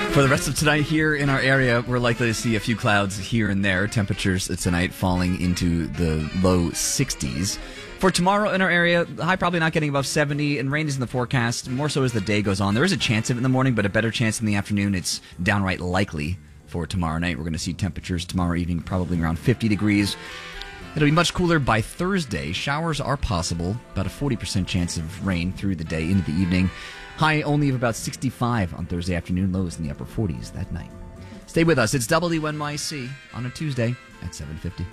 For the rest of tonight here in our area, we're likely to see a few clouds here and there. Temperatures tonight falling into the low 60s. For tomorrow in our area, the high probably not getting above 70, and rain is in the forecast, more so as the day goes on. There is a chance of it in the morning, but a better chance in the afternoon. It's downright likely for tomorrow night. We're going to see temperatures tomorrow evening probably around 50 degrees. It'll be much cooler by Thursday. Showers are possible, about a 40% chance of rain through the day into the evening. High only of about 65 on Thursday afternoon, lows in the upper 40s that night. Stay with us. It's WNYC on a Tuesday at 7:50.